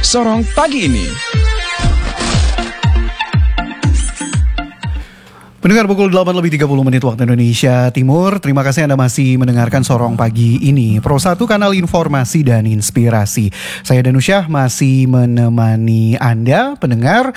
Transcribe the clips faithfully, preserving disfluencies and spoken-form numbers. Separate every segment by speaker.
Speaker 1: Sorong pagi ini.
Speaker 2: Pendengar pukul delapan lebih tiga puluh menit waktu Indonesia Timur. Terima kasih Anda masih mendengarkan Sorong Pagi ini, Pro satu kanal informasi dan inspirasi. Saya Danusyah masih menemani Anda pendengar.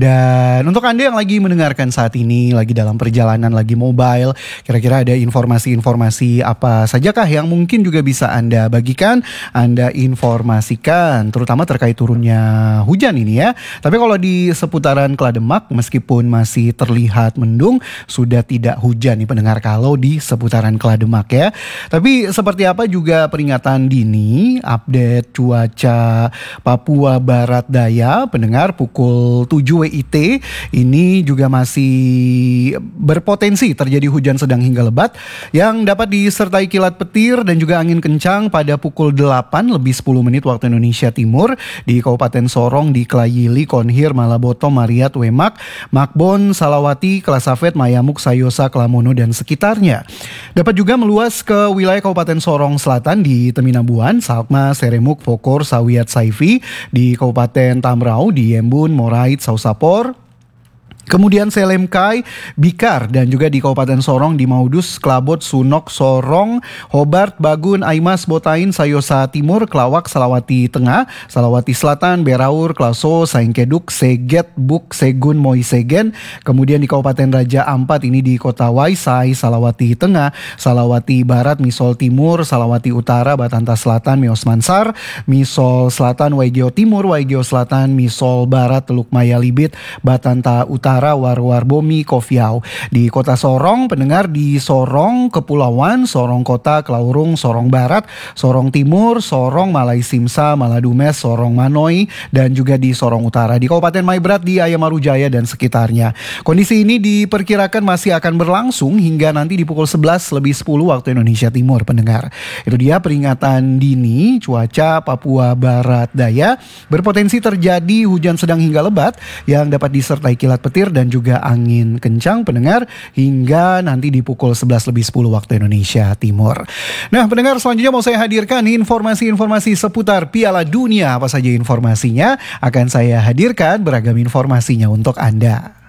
Speaker 2: Dan untuk Anda yang lagi mendengarkan saat ini, lagi dalam perjalanan, lagi mobile, kira-kira ada informasi-informasi apa sajakah yang mungkin juga bisa Anda bagikan, Anda informasikan, terutama terkait turunnya hujan ini ya. Tapi kalau di seputaran Klademak, meskipun masih terlihat mendung, sudah tidak hujan nih pendengar kalau di seputaran Klademak ya. Tapi seperti apa juga peringatan dini update cuaca Papua Barat Daya pendengar pukul tujuh W I T ini juga masih berpotensi terjadi hujan sedang hingga lebat yang dapat disertai kilat petir dan juga angin kencang pada pukul delapan lebih sepuluh menit waktu Indonesia Timur di Kabupaten Sorong, di Klayili, Konhir, Malaboto, Mariat, Wemak, Makbon, Salawati, Kelasafet, Mayamuk, Sayosa, Klamono dan sekitarnya. Dapat juga meluas ke wilayah Kabupaten Sorong Selatan di Teminabuan, Salkma, Seremuk, Pokor, Sawiat, Saifi, di Kabupaten Tamrau, di Yembun, Morait, Sausapor, kemudian Selemkai, Bikar, dan juga di Kabupaten Sorong di Maudus, Klabot, Sunok, Sorong, Hobart, Bagun, Aimas, Botain, Sayosa Timur, Klawak, Salawati Tengah, Salawati Selatan, Beraur, Klaso, Saingkeduk, Seget, Buk, Segun, Moisegen. Kemudian di Kabupaten Raja Ampat ini di Kota Waisai, Salawati Tengah, Salawati Barat, Misol Timur, Salawati Utara, Batanta Selatan, Mios Mansar, Misol Selatan, Waigeo Timur, Waigeo Selatan, Misol Barat, Teluk Maya Libit, Batanta Utara, War-War Bomi, Kofiau. Di Kota Sorong, pendengar di Sorong Kepulauan, Sorong Kota, Klaurung, Sorong Barat, Sorong Timur, Sorong, Malai Simsa, Maladumes, Sorong Manoi, dan juga di Sorong Utara. Di Kabupaten Maibrat, di Ayamaru Jaya dan sekitarnya. Kondisi ini diperkirakan masih akan berlangsung hingga nanti di pukul sebelas lebih sepuluh waktu Indonesia Timur, pendengar. Itu dia peringatan dini cuaca Papua Barat Daya. Berpotensi terjadi hujan sedang hingga lebat yang dapat disertai kilat petir dan juga angin kencang pendengar hingga nanti di pukul sebelas lebih sepuluh waktu Indonesia Timur. Nah pendengar, selanjutnya mau saya hadirkan informasi-informasi seputar Piala Dunia. Apa saja informasinya akan saya hadirkan, beragam informasinya untuk Anda.